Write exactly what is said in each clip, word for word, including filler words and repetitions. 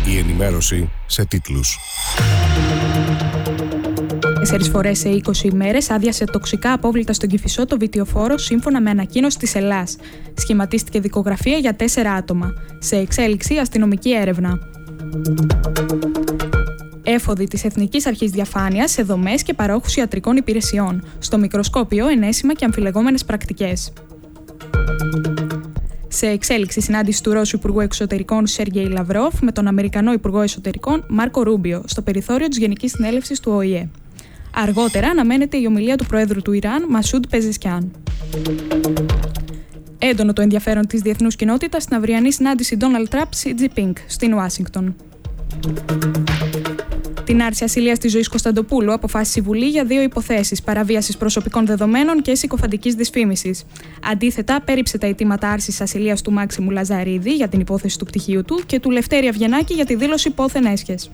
Η ενημέρωση σε τίτλους. Τέσσερις φορές σε είκοσι ημέρες άδειασε τοξικά απόβλητα στον Κηφισό το βιτιοφόρο σύμφωνα με ανακοίνωση της Ελλάς. Σχηματίστηκε δικογραφία για τέσσερα άτομα. Σε εξέλιξη αστυνομική έρευνα. Έφοδοι της Εθνικής Αρχής Διαφάνειας σε δομές και παρόχους ιατρικών υπηρεσιών. Στο μικροσκόπιο ενέσιμα και αμφιλεγόμενες πρακτικές. Σε εξέλιξη συνάντηση του Ρώσου Υπουργού Εξωτερικών Σέργεϊ Λαυρόφ με τον Αμερικανό Υπουργό Εσωτερικών Μάρκο Ρούμπιο στο περιθώριο της Γενικής Συνέλευσης του Ο Η Ε. Αργότερα αναμένεται η ομιλία του Προέδρου του Ιράν Μασούντ Πεζεσκιάν. Έντονο το ενδιαφέρον της διεθνούς κοινότητας στην αυριανή συνάντηση Donald Trump-Xi Jinping στην Ουάσιγκτον. Την άρση ασυλίας της Ζωής Κωνσταντοπούλου αποφάσισε η Βουλή για δύο υποθέσεις παραβίασης προσωπικών δεδομένων και συκοφαντικής δυσφήμισης. Αντίθετα, πέριψε τα αιτήματα άρσης ασυλίας του Μάξιμου Λαζαρίδη για την υπόθεση του πτυχίου του και του Λευτέρη Αυγενάκη για τη δήλωση πόθεν έσχες.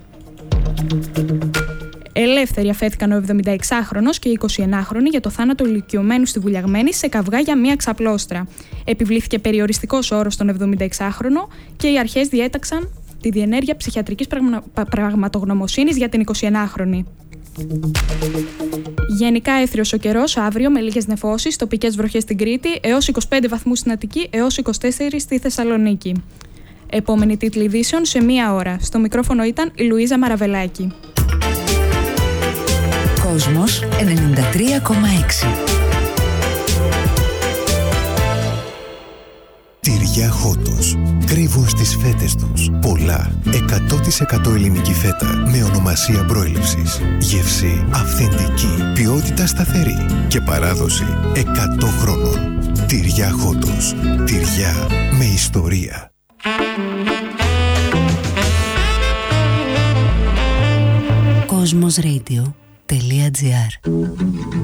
Ελεύθεροι αφέθηκαν ο εβδομηνταεξάχρονος και η εικοσιενάχρονη για το θάνατο ηλικιωμένου στη Βουλιαγμένη σε καυγά για μία ξαπλώστρα. Επιβλήθηκε περιοριστικός όρος στον εβδομηνταεξάχρονο και οι αρχές διέταξαν τη διενέργεια ψυχιατρικής πραγμα... πραγματογνωμοσύνης για την εικοσιενάχρονη. Γενικά έθριος ο καιρός αύριο με λίγες νεφώσεις, τοπικές βροχές στην Κρήτη, έως είκοσι πέντε βαθμούς στην Αττική, έως είκοσι τέσσερα στη Θεσσαλονίκη. Επόμενη τίτλη ειδήσεων σε μία ώρα. Στο μικρόφωνο ήταν η Λουίζα Μαραβελάκη. Κόσμος ενενήντα τρία κόμμα έξι. Τυριά Χότος. Κρύβουν στις φέτες τους πολλά εκατό τοις εκατό ελληνική φέτα με ονομασία προέλευσης. Γεύση αυθεντική, ποιότητα σταθερή και παράδοση εκατό χρόνων. Τυριά Χότος. Τυριά με ιστορία. Κοσμos Radio τελεία τζι άρ